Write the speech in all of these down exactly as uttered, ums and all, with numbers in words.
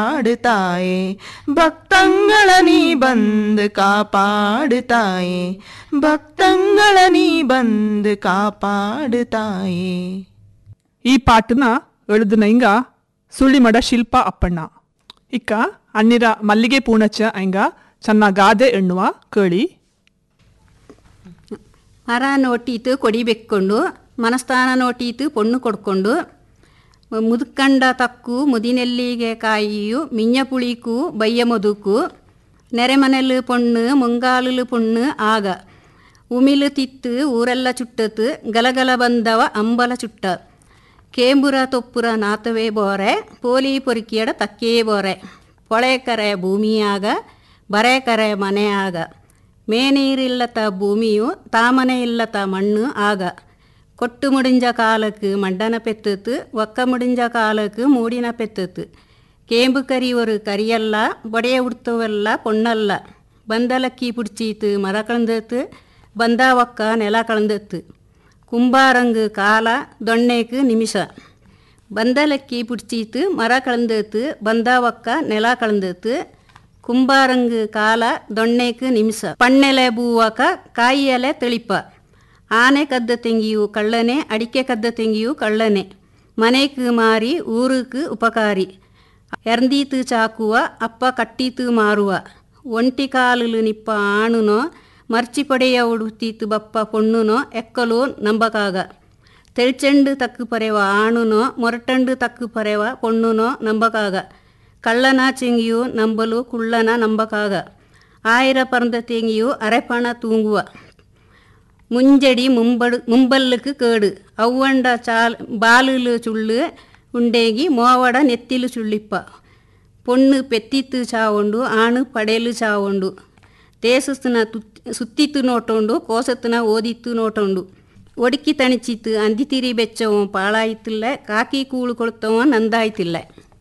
ಆಡುತ್ತಾಯೆ ಭಕ್ತಂಗಳ ನೀ ಬಂದು ಕಾಪಾಡುತ್ತಾಯೆ ಭಕ್ತಂಗಳ ನೀ ಬಂದು ಕಾಪಾಡುತ್ತಾಯೆ. ಈ ಪಾಟನ ಎಳೆದನ ಹಿಂಗ ಸುಳ್ಳಿಮಡ ಶಿಲ್ಪ ಅಪ್ಪಣ್ಣ ಇಕ್ಕ ಅನ್ನಿರ ಮಲ್ಲಿಗೆ ಪೂಣಚ್ಚ ಹಿಂಗ ಚೆನ್ನ ಗಾದೆ ಎಣ್ಣುವ ಕೇಳಿ. ಮರ ನೋಟೀತು ಕೊಡಿ ಬೆಕ್ಕೊಂಡು ಮನಸ್ಥಾನ ನೋಟೀತು ಪೊಣ್ಣು ಕೊಡ್ಕೊಂಡು ಮುದುಕಂಡ ತಕ್ಕು ಮುದಿನೆಲ್ಲಿಗೆ ಕಾಯಿಯು ಮಿಂಜ ಪುಳಿಕು ಬಯ್ಯ ಮುದುಕು ನೆರೆಮನೆಲು ಪೊಣ್ಣು ಮುಂಗಾಲು ಪೊಣ್ಣು ಆಗ ಉಮಿಲು ತಿತ್ತು ಊರೆಲ್ಲ ಚುಟ್ಟತು ಗಲಗಲ ಬಂದವ ಅಂಬಲ ಚುಟ್ಟ ಕೇಂಬುರ ತೊಪ್ಪುರ ನಾತವೇ ಬೋರೆ ಪೋಲಿ ಪೊರಿಕಿಯಡ ತಕ್ಕೇ ಬೋರೆ ಪೊಳೆಕರೆ ಭೂಮಿಯಾಗ ಬರೆಕರೆ ಮನೆಯಾಗ ಮೇನೀರಿಲ್ಲತ ಭೂಮಿಯು ತಾಮನೆ ಇಲ್ಲತ ಮಣ್ಣು ಆಗ ಕೊಟ್ಟು ಮುಡಿಂಜ ಕಾಲಕ್ಕೆ ಮಂಡನ ಪೆತ್ತತ್ತು ಒಕ್ಕ ಮುಡಿಂಜ ಕಾಲಕ್ಕೆ ಮೂಡಿನ ಪೆತ್ತತ್ತು ಕೇಂಬು ಕರಿ ஒரு ಕರಿಯಲ್ಲ ಬಡೆಯ ಉಡ್ತವಲ್ಲ ಪೊಣ್ಣಲ್ಲ ಬಂದಲಕ್ಕಿ ಪುಡ್ಚೀತು ಮರ ಕಳಂದತ್ತು ಬಂದ ಒಕ್ಕ ನೆಲ ಕಳಂದತ್ತು ಕುಂಬಾರಂಗು ಕಾಲ ದೊಣ್ಣೆக்கு ನಿಮಿಷ ಬಂದಲಕ್ಕಿ ಪುಡ್ಚೀತು ಮರ ಕಳಂದತ್ತು ಬಂದ ಒಕ್ಕ ನೆಲ ಕಳಂದತ್ತು ಕುಂಬಾರಂಗು ಕಾಲ ದೊಣ್ಣೆக்கு ನಿಮಿಷ ಪಣ್ಣೆಲೆ ಬೂವಕ ಕಾಯಿಯಲೆ ತೆಳಿಪ ಆನೆ ಕದ್ದ ತೆಂಗಿಯು ಕಳ್ಳನೆ ಅಡಿಕೆ ಕದ್ದ ತೆಂಗಿಯು ಕಳ್ಳನೆ ಮನೆக்கு ಮಾರಿ ಊರುக்கு ಉಪಕಾರಿ ಎರ್ಂದೀತು ಚಾಕುವ ಅಪ್ಪ ಕಟ್ಟೀತು ಮಾರುವ ಒಂಟಿ ಕಾಲುಲು ನಿಪ್ಪ ಆಣುನೋ ಮರ್ಚಿಪಡೆಯ ಉಡುತ್ತೀತು ಬಪ್ಪ ಪೊಣ್ಣುನೋ ಎಕ್ಕಲು ನಂಬಕಾಗ ತೆಳ್ಚೆಂಡು ತಕ್ಕು ಪರೆವ ಆಣುನೋ ಮೊರಟಂಡು ತಕ್ಕು ಪರೆವ ಪೊಣ್ಣುನೋ ನಂಬಕಾಗ ಕಳ್ಳನ ಚೆಂಗಿಯು ನಂಬಲು ಕುಳ್ಳನ ನಂಬಕಾಗ ಆಯಿರ ಪರಂದ ತೆಂಗಿಯು ಅರೆಪಣ ತೂಂಗುವ ಮುಂಜಡಿ ಮುಂಬಡು ಮುಂಬಲ್ಲುக்கு ಕೇಡು ಅವ್ವಂಡ ಚಾಲ್ ಬಾಲುಲು ಸುಳ್ಳು ಉಂಡೇಗಿ ಮೋವಡ ನೆತ್ತಿಲು ಸುಳ್ಳಿಪ್ಪ ಪೊಣ್ಣು ಪೆತ್ತಿತ್ತು ಚಾವೊಂಡು ಆಣು ಪಡೆಯಲು ಚಾವೊಂಡು ತೇಸಸ್ತನ ಸುತ್ತಿತ್ತು ನೋಟೊಂಡು ಕೋಸತ್ತನ ಓದಿತ್ತು ನೋಟೊಂಡು ಒಡಕಿ ತಣಿಚಿತ್ತು ಅಂದಿತಿರಿ ಬೆಚ್ಚವ ಪಾಳಾಯ್ತಿಲ್ಲ ಕಾಕಿ ಕೂಳು ಕೊಳ್ತವ ನಂದಾಯ್ತಿಲ್ಲ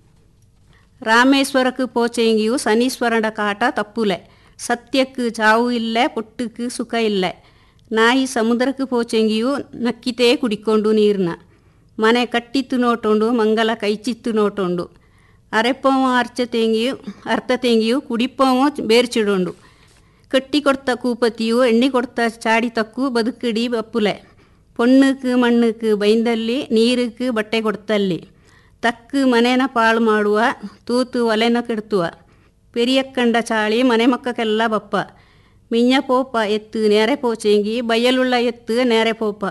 ರಾಮೇಶ್ವರಕ್ಕೆ ಪೋಚೆಂಗಿಯು ಶನೀಶ್ವರನ ಕಾಟ ತಪ್ಪುಲೆ ಸತ್ಯಕ್ಕೆ ಚಾವು ಇಲ್ಲ ಪೊಟ್ಟಕ್ಕೆ ಸುಖ ಇಲ್ಲ ನಾಯಿ ಸಮುದ್ರಕ್ಕೆ ಪೋಚೆಂಗಿಯು ನಕ್ಕಿತೇ ಕುಡಿಕೊಂಡು ನೀರನ್ನ ಮನೆ ಕಟ್ಟಿತ್ತು ನೋಟೊಂಡು ಮಂಗಲ ಕೈಚಿತ್ತು ನೋಟೊಂಡು ಅರೆಪ್ಪವ ಅರ್ಚ ತೆಂಗಿಯು ಅರ್ಥ ತೆಂಗಿಯು ಕುಡಿಪ್ಪವ ಬೇರ್ಚಿಡೊಂಡು ಕಟ್ಟಿ ಕೊಡ್ತ ಕೂಪತಿಯು ಎಣ್ಣೆ ಕೊಡ್ತ ಚಾಡಿ ತಕ್ಕು ಬದುಕಿಡಿ ಬಪ್ಪುಲೆ ಪೊಣ್ಣಕ್ಕೆ ಮಣ್ಣಕ್ಕೆ ಬೈಂದಲ್ಲಿ ನೀರಕ್ಕೆ ಬಟ್ಟೆ ಕೊಡ್ತಲ್ಲಿ ತಕ್ಕು ಮನೆನ ಪಾಳು ಮಾಡುವ ತೂತು ಒಲೆನ ಕೆಡ್ತುವ ಪೆರಿಯಕ್ಕಂಡ ಚಾಳಿ ಮನೆ ಮಕ್ಕಕ್ಕೆಲ್ಲ ಬಪ್ಪ ಮಿಂಜ ಪೋಪ ಎತ್ತು ನೇರೆ ಪೋಚೆಂಗಿ ಬಯಲುಳ್ಳ ಎತ್ತು ನೇರೆ ಪೋಪ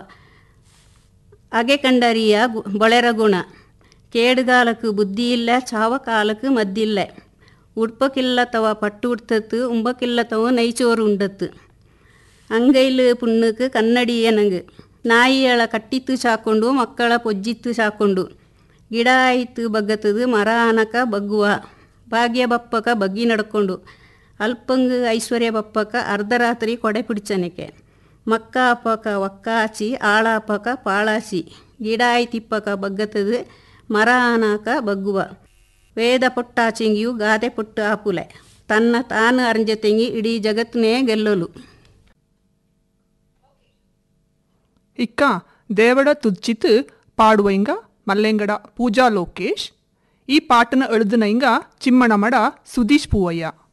ಅಗೆ ಕಂಡರಿಯ ಬೊಳೆರ ಗುಣ ಕೇಡುಗಾಲಕ್ಕೆ ಬುದ್ಧಿ ಇಲ್ಲ ಚಾವ ಕಾಲಕ್ಕೆ ಮದ್ದಿಲ್ಲ ಉಡ್ಪಕ್ಕಿಲ್ಲತವ ಪಟ್ಟು ಉಡ್ತತ್ತು ಉಂಬಕ್ಕಿಲ್ಲತವ ನೈಚೋರು ಉಂಡತ್ತು ಅಂಗೈಲು ಪುಣ್ಣಕ್ಕೆ ಕನ್ನಡಿಯ ನಂಗೆ ನಾಯಿಯಳ ಕಟ್ಟಿತ್ತು ಚಾಕೊಂಡು ಮಕ್ಕಳ ಪೊಜ್ಜಿತ್ತು ಚಾಕೊಂಡು ಗಿಡ ಆಯ್ತು ಬಗ್ಗತ್ತದು ಮರ ಆನಕ ಬಗ್ಗುವ ಭಾಗ್ಯ ಬಪ್ಪಕ ಬಗ್ಗಿ ನಡ್ಕೊಂಡು ಅಲ್ಪಂಗ ಐಶ್ವರ್ಯ ಬಪ್ಪಕ ಅರ್ಧರಾತ್ರಿ ಕೊಡೆ ಪಿಡ್ಚನಕ್ಕೆ ಮಕ್ಕ ಅಪ್ಪಕ ಒಕ್ಕಾಚಿ ಆಳ ಅಪ್ಪಕ ಪಾಳಾಸಿ ಗಿಡ ಆಯ್ತಿಪ್ಪಕ ಬಗ್ಗತ್ತದು ಮರ ಆನಾಕ ಬಗ್ಗುವ ವೇದ ಪೊಟ್ಟಾಚಿಂಗಿಯು ಗಾದೆ ಪೊಟ್ಟು ಆಪುಲೆ ತನ್ನ ತಾನು ಅರಂಜ ತೆಂಗಿ ಇಡೀ ಜಗತ್ತನ್ನೇ ಗೆಲ್ಲಲು. ಇಕ್ಕ ದೇವಡ ತುಜ್ಚಿತ್ ಪಾಡುವ ಇಂಗ ಮಲ್ಲೆಂಗಡ ಪೂಜಾ ಲೋಕೇಶ್ ಈ ಪಾಟನ ಎಳೆದನ ಇಂಗ ಚಿಮ್ಮಣ ಮಡ ಸುದೀಶ್ ಪೂವಯ್ಯ.